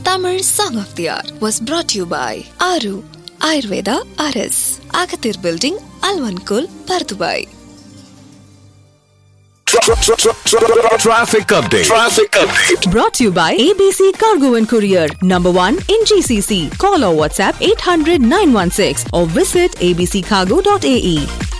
Tamil Song of the Hour was brought to you by Aru Ayurveda RS, Agathir Building, Alvankul, Pardubai. Traffic update. Brought to you by ABC Cargo and Courier, number 1 in GCC. Call or WhatsApp 800-916 or visit abccargo.ae.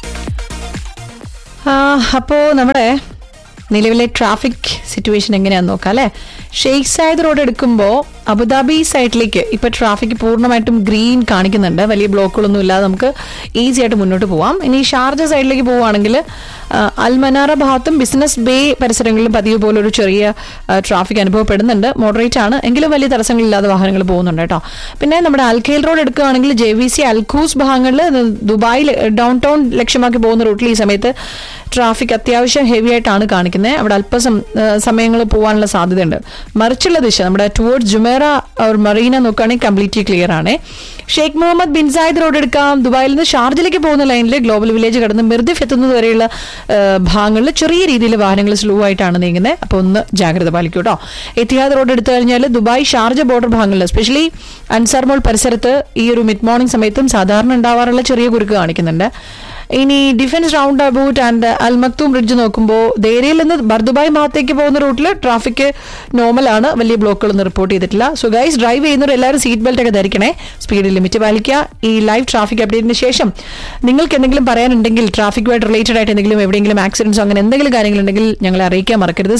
അപ്പോൾ നമ്മുടെ നിലവിലെ traffic situation എങ്ങനെയാണെന്ന് നോക്കാം അല്ലേ. Sheikh Zayed road എടുക്കുമ്പോൾ Abu Dhabi സൈഡിലേക്ക് ഇപ്പോൾ traffic പൂർണ്ണമായിട്ടും ഗ്രീൻ കാണിക്കുന്നുണ്ട്. വലിയ ബ്ലോക്കുകളൊന്നും ഇല്ലാതെ നമുക്ക് ഈസി ആയിട്ട് മുന്നോട്ട് പോവാം. ഇനി ഷാർജ സൈഡിലേക്ക് പോവുകയാണെങ്കിൽ അൽമനാറ ഭാഗത്തും ബിസിനസ് ബേ പരിസരങ്ങളിലും പതിവ് പോലെ ഒരു ചെറിയ ട്രാഫിക് അനുഭവപ്പെടുന്നുണ്ട്. മോഡറേറ്റ് ആണ്, എങ്കിലും വലിയ തടസ്സങ്ങളില്ലാതെ വാഹനങ്ങൾ പോകുന്നുണ്ട് കേട്ടോ. പിന്നെ നമ്മുടെ അൽഖൈൽ റോഡ് എടുക്കുകയാണെങ്കിൽ JVC അൽഖൂസ് ഭാഗങ്ങളിൽ ദുബായിൽ ഡൗൺ ടൗൺ ലക്ഷ്യമാക്കി പോകുന്ന റൂട്ടിൽ ഈ സമയത്ത് ട്രാഫിക് അത്യാവശ്യം ഹെവി ആയിട്ടാണ് കാണിക്കുന്നത്. അവിടെ അല്പം സമയങ്ങൾ പോകാനുള്ള സാധ്യതയുണ്ട്. മറിച്ചുള്ള ദിശ നമ്മുടെ ടുവേർഡ്സ് ജുമേറ മറീന നോക്കുകയാണെങ്കിൽ കംപ്ലീറ്റ്ലി ക്ലിയർ ആണ്. Sheikh Muhammad bin Zayed road എടുക്കാം. ദുബായിൽ നിന്ന് ഷാർജയിലേക്ക് പോകുന്ന ലൈനിൽ ഗ്ലോബൽ വില്ലേജ് കടന്ന് മിർദിഫ് എത്തുന്നത് വരെയുള്ള ഭാഗങ്ങളിൽ ചെറിയ രീതിയിൽ വാഹനങ്ങൾ സ്ലോ ആയിട്ടാണ് നീങ്ങുന്നത്. അപ്പോൾ ഒന്ന് ജാഗ്രത പാലിക്കൂ കേട്ടോ. എത്തിഹാദ് റോഡ് എടുത്തു കഴിഞ്ഞാൽ ദുബായ് ഷാർജ ബോർഡർ ഭാഗങ്ങളിൽ എസ്പെഷ്യലി അൻസാർ മോൾ പരിസരത്ത് ഈ ഒരു മിഡ് മോർണിംഗ് സമയത്തും സാധാരണ ഉണ്ടാവാറുള്ള ചെറിയ കുരുക്ക് കാണിക്കുന്നുണ്ട്. ഇനി defence round about and Al Maktoum bridge നോക്കുമ്പോൾ ദേരയിൽ നിന്ന് ബർദുബായ് ഭാഗത്തേക്ക് പോകുന്ന റൂട്ടിൽ ട്രാഫിക് നോർമലാണ്, വലിയ ബ്ലോക്കുകളൊന്നും റിപ്പോർട്ട് ചെയ്തിട്ടില്ല. സോ ഗൈസ്, ഡ്രൈവ് ചെയ്യുന്നവർ എല്ലാവരും സീറ്റ് ബെൽറ്റ് ഒക്കെ ധരിക്കണേ, സ്പീഡ് ലിമിറ്റ് പാലിക്കുക. ഈ ലൈവ് ട്രാഫിക് അപ്ഡേറ്റിന് ശേഷം നിങ്ങൾക്ക് എന്തെങ്കിലും പറയാനുണ്ടെങ്കിൽ ട്രാഫിക്കുമായിട്ട് റിലേറ്റഡ് ആയിട്ട് എന്തെങ്കിലും എവിടെയെങ്കിലും ആക്സിഡൻസോ അങ്ങനെ എന്തെങ്കിലും കാര്യങ്ങളുണ്ടെങ്കിൽ ഞങ്ങളെ അറിയിക്കാൻ മറക്കരുത്.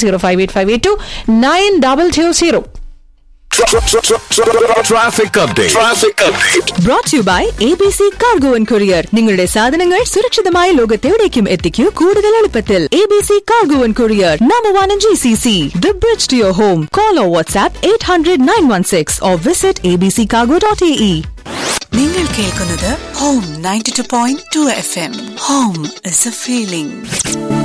0585829220. Traffic update. Brought to you by ABC Cargo and Courier. നിങ്ങളുടെ സാധനങ്ങൾ സുരക്ഷിതമായ ലോകത്തെവിടേക്കും എത്തിക്കൂ കൂടുതൽ എളുപ്പത്തിൽ. ABC Cargo and Courier, number 1 in GCC. The bridge to your home. Call or WhatsApp 800-916 or visit abccargo.ae. നിങ്ങൾ കേൾക്കുന്നത് Home 92.2 FM. Home is a feeling.